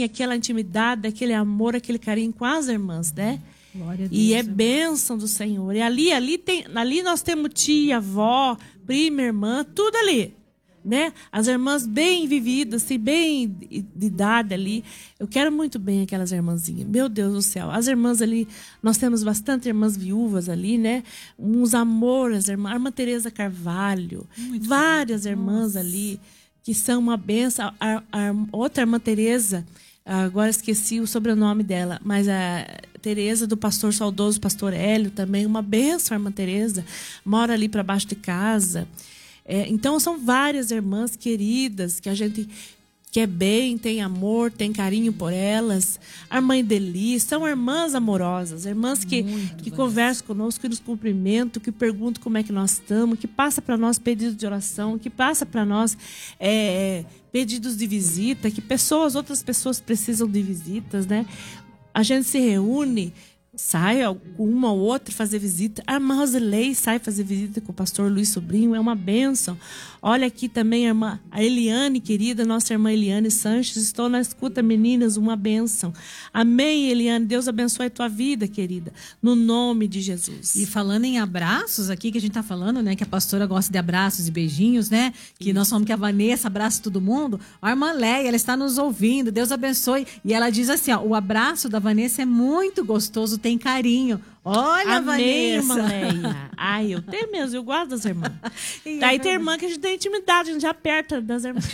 aquela intimidade, aquele amor, aquele carinho com as irmãs, né? Glória a Deus, e é bênção do Senhor. E ali nós temos tia, avó, prima, irmã, tudo ali, né? As irmãs bem vividas, assim, bem de idade ali. Eu quero muito bem aquelas irmãzinhas. Meu Deus do céu. As irmãs ali, nós temos bastante irmãs viúvas ali, né? Uns amores, a irmã Tereza Carvalho, muito várias irmãs ali que são uma benção. A outra irmã Tereza, agora esqueci o sobrenome dela, mas a Tereza do pastor saudoso, pastor Hélio, também uma benção, a irmã Tereza, mora ali para baixo de casa. Então são várias irmãs queridas que a gente quer bem, tem amor, tem carinho por elas. A irmã Ideli, são irmãs amorosas, irmãs que conversam conosco, que nos cumprimentam, que perguntam como é que nós estamos, que passa para nós pedidos de oração, que passa para nós pedidos de visita, que outras pessoas precisam de visitas, né? A gente se reúne, sai uma ou outra fazer visita. A irmã Rosilei sai fazer visita com o pastor Luiz Sobrinho, é uma bênção. Olha aqui também a Eliane, querida, nossa irmã Eliane Sanches. Estou na escuta, meninas, uma bênção. Amém, Eliane. Deus abençoe a tua vida, querida. No nome de Jesus. E falando em abraços aqui, que a gente está falando, né? Que a pastora gosta de abraços e beijinhos, né? Que nós falamos que a Vanessa abraça todo mundo. A irmã Leia, ela está nos ouvindo. Deus abençoe. E ela diz assim, ó, o abraço da Vanessa é muito gostoso, tem carinho. Olha, amém, Vanessa. Irmã Leia. Ai, eu tenho mesmo, eu gosto das irmãs. Daí tem irmã que a gente tem intimidade, a gente já aperta das irmãs.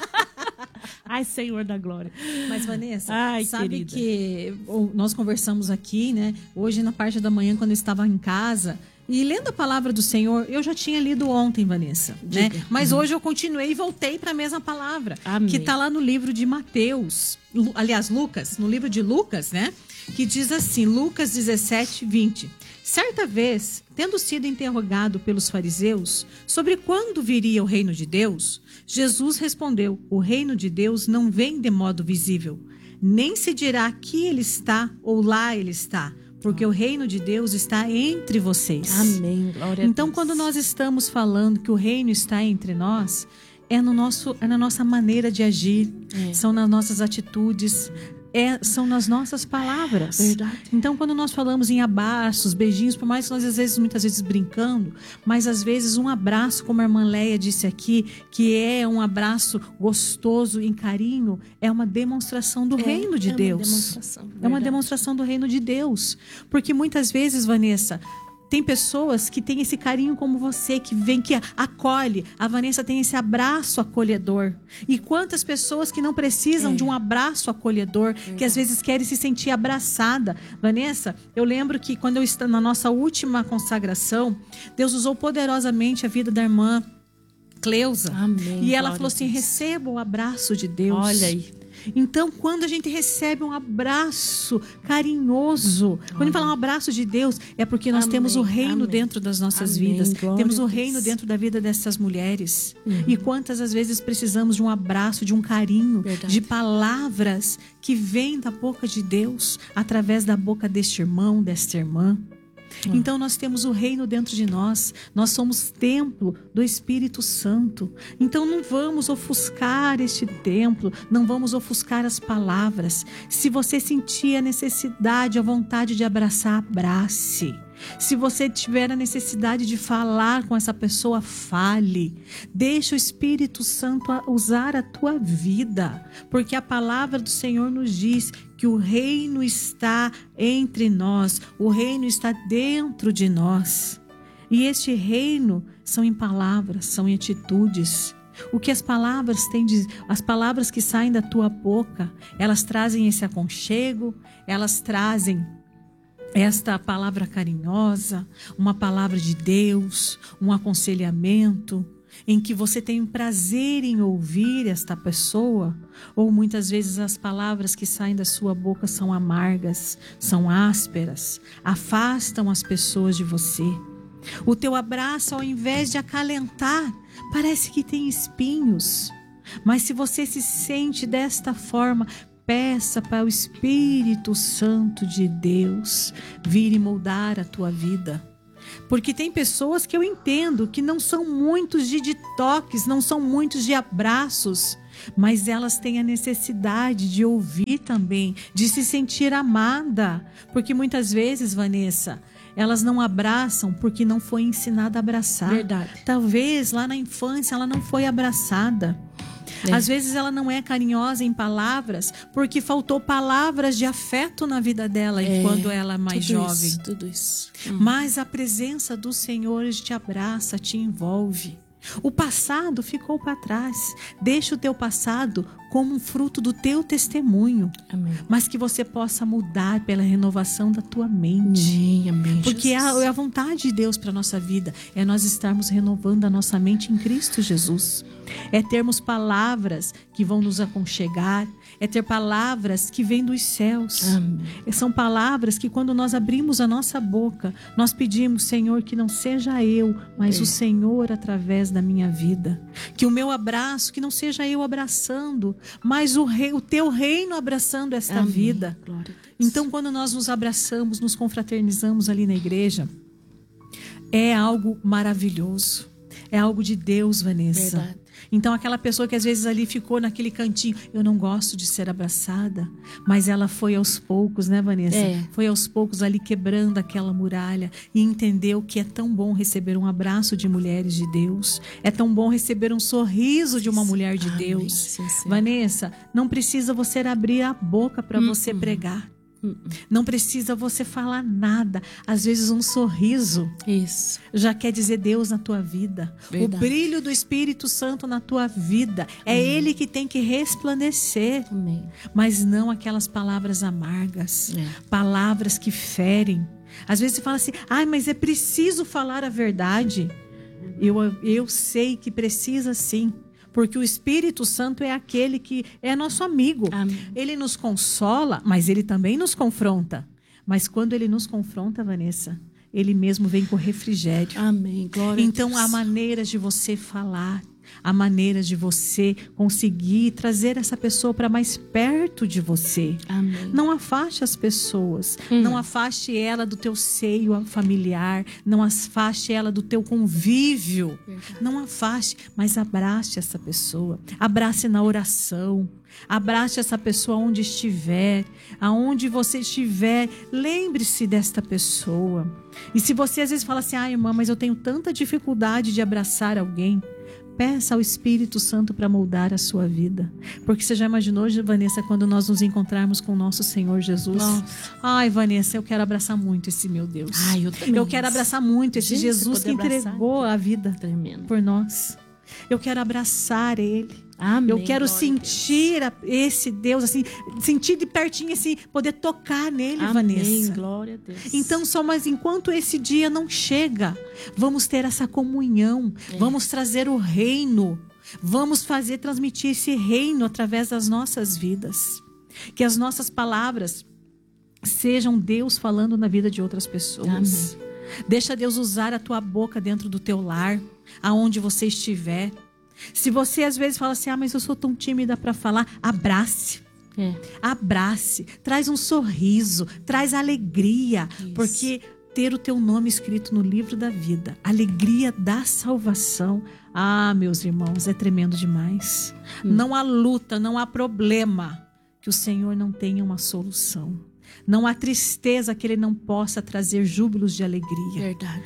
Ai, Senhor da glória. Mas, Vanessa, sabe querida, que nós conversamos aqui, né? Hoje, na parte da manhã, quando eu estava em casa, e lendo a palavra do Senhor, eu já tinha lido ontem, Vanessa, né? Mas hoje eu continuei e voltei para a mesma palavra. Amém. Que está lá no livro de Mateus. Aliás, Lucas, no livro de Lucas, né? Que diz assim, Lucas 17, 20. Certa vez, tendo sido interrogado pelos fariseus sobre quando viria o reino de Deus, Jesus respondeu, o reino de Deus não vem de modo visível, nem se dirá aqui ele está ou lá ele está, porque o reino de Deus está entre vocês. Amém, glória a Deus. Então, quando nós estamos falando que o reino está entre nós, é na nossa maneira de agir, são nas nossas atitudes, são nas nossas palavras. Verdade. Então, quando nós falamos em abraços, beijinhos, por mais que nós muitas vezes brincando, mas às vezes um abraço, como a irmã Leia disse aqui, que é um abraço gostoso, em carinho, é uma demonstração do reino de Deus. É uma demonstração do reino de Deus. Porque muitas vezes, Vanessa, tem pessoas que têm esse carinho como você, que vem, que acolhe. A Vanessa tem esse abraço acolhedor. E quantas pessoas que não precisam de um abraço acolhedor, que às vezes querem se sentir abraçada. Vanessa, eu lembro que quando eu estava na nossa última consagração, Deus usou poderosamente a vida da irmã Cleusa. Amém, e ela falou assim, receba o abraço de Deus. Olha aí. Então, quando a gente recebe um abraço carinhoso, quando a gente fala um abraço de Deus, é porque nós temos o reino dentro das nossas vidas. Temos o reino dentro da vida dessas mulheres. E quantas às vezes precisamos de um abraço, de um carinho, de palavras que vêm da boca de Deus, através da boca deste irmão, desta irmã. Então nós temos o reino dentro de nós. Nós somos templo do Espírito Santo. Então não vamos ofuscar este templo, não vamos ofuscar as palavras. Se você sentir a necessidade, a vontade de abraçar, abrace. Se você tiver a necessidade de falar com essa pessoa, fale. Deixa o Espírito Santo usar a tua vida, porque a palavra do Senhor nos diz que o reino está entre nós, o reino está dentro de nós. E este reino são em palavras, são em atitudes. O que as palavras têm, as palavras que saem da tua boca, elas trazem esse aconchego, elas trazem esta palavra carinhosa, uma palavra de Deus, um aconselhamento, em que você tem prazer em ouvir esta pessoa, ou muitas vezes as palavras que saem da sua boca são amargas, são ásperas, afastam as pessoas de você. O teu abraço, ao invés de acalentar, parece que tem espinhos. Mas se você se sente desta forma, peça para o Espírito Santo de Deus vir e moldar a tua vida. Porque tem pessoas que eu entendo que não são muitos de toques, não são muitos de abraços, mas elas têm a necessidade de ouvir também, de se sentir amada. Porque muitas vezes, Vanessa, elas não abraçam porque não foi ensinada a abraçar. Verdade. Talvez lá na infância ela não foi abraçada. Às vezes ela não é carinhosa em palavras porque faltou palavras de afeto na vida dela quando ela é mais jovem. Tudo isso. Mas a presença do Senhor te abraça, te envolve. O passado ficou para trás. Deixa o teu passado como um fruto do teu testemunho. Amém. Mas que você possa mudar pela renovação da tua mente. Amém, amém, porque é a vontade de Deus para a nossa vida. É nós estarmos renovando a nossa mente em Cristo Jesus. É termos palavras que vão nos aconchegar. É ter palavras que vêm dos céus. Amém. São palavras que quando nós abrimos a nossa boca, nós pedimos, Senhor, que não seja eu, mas o Senhor através da minha vida. Que o meu abraço, que não seja eu abraçando, mas o teu reino abraçando esta Amém. vida. Glória a Deus. Então, quando nós nos abraçamos, nos confraternizamos ali na igreja, é algo maravilhoso. É algo de Deus, Vanessa. Verdade. Então, aquela pessoa que às vezes ali ficou naquele cantinho, eu não gosto de ser abraçada, mas ela foi aos poucos, né, Vanessa? Foi aos poucos ali quebrando aquela muralha e entendeu que é tão bom receber um abraço de mulheres de Deus, é tão bom receber um sorriso de uma mulher de Deus. Sim, sim. Vanessa, não precisa você abrir a boca para você pregar. Não precisa você falar nada. Às vezes um sorriso já quer dizer Deus na tua vida. Verdade. O brilho do Espírito Santo na tua vida. É Ele que tem que resplandecer. Amém. Mas não aquelas palavras amargas. Palavras que ferem. Às vezes você fala assim, mas é preciso falar a verdade. Eu sei que precisa sim. Porque o Espírito Santo é aquele que é nosso amigo. Amém. Ele nos consola, mas ele também nos confronta. Mas quando ele nos confronta, Vanessa, ele mesmo vem com refrigério. Amém. Glória então, a Deus. há maneiras de você falar, há maneiras de você conseguir trazer essa pessoa para mais perto de você. Amém. Não afaste as pessoas. Não afaste ela do teu seio familiar. Não afaste ela do teu convívio. Verdade. Não afaste, mas abrace essa pessoa. Abrace na oração. Abrace essa pessoa onde estiver. Aonde você estiver, lembre-se desta pessoa. E se você às vezes fala assim, irmã, mas eu tenho tanta dificuldade de abraçar alguém, peça ao Espírito Santo para moldar a sua vida. Porque você já imaginou, Vanessa, quando nós nos encontrarmos com o nosso Senhor Jesus? Nossa. Vanessa, eu quero abraçar muito esse meu Deus. Eu também. Eu quero abraçar muito esse Jesus que entregou a vida por nós. Eu quero abraçar Ele. Amém. Eu quero sentir esse Deus, assim, sentir de pertinho, assim, poder tocar nele, Amém. Vanessa. Glória a Deus. Então, mas enquanto esse dia não chega, vamos ter essa comunhão, vamos trazer o reino, vamos transmitir esse reino através das nossas vidas. Que as nossas palavras sejam Deus falando na vida de outras pessoas. Amém. Deixa Deus usar a tua boca dentro do teu lar, aonde você estiver. Se você às vezes fala assim, mas eu sou tão tímida para falar, abrace. Abrace, traz um sorriso, traz alegria. Isso. Porque ter o teu nome escrito no livro da vida, alegria da salvação, meus irmãos, é tremendo demais. Não há luta, não há problema que o Senhor não tenha uma solução. Não há tristeza que Ele não possa trazer júbilos de alegria. Verdade.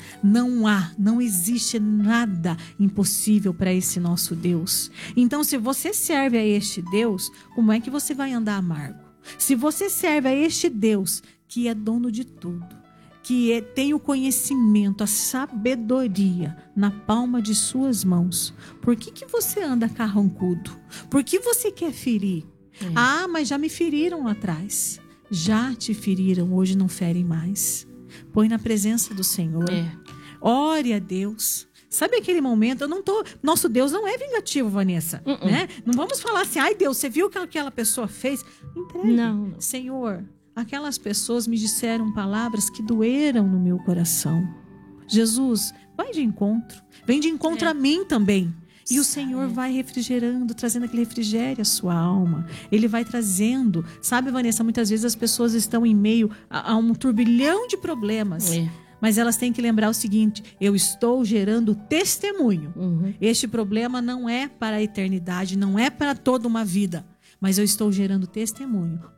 Não existe nada impossível para esse nosso Deus. Então, se você serve a este Deus, como é que você vai andar amargo? Se você serve a este Deus que é dono de tudo, que tem o conhecimento, a sabedoria na palma de suas mãos, por que você anda carrancudo? Por que você quer ferir? Mas já me feriram lá atrás. Já te feriram, hoje não ferem mais. Põe na presença do Senhor. Ore a Deus. Sabe aquele momento? Nosso Deus não é vingativo, Vanessa. Né? Não vamos falar assim, Deus, você viu o que aquela pessoa fez? Entregue. Não. Senhor, aquelas pessoas me disseram palavras que doeram no meu coração. Jesus, vai de encontro. Vem de encontro a mim também. E o Senhor vai refrigerando, trazendo aquele refrigério à sua alma. Ele vai trazendo. Sabe, Vanessa, muitas vezes as pessoas estão em meio a um turbilhão de problemas. Mas elas têm que lembrar o seguinte: eu estou gerando testemunho. Este problema não é para a eternidade, não é para toda uma vida, mas eu estou gerando testemunho.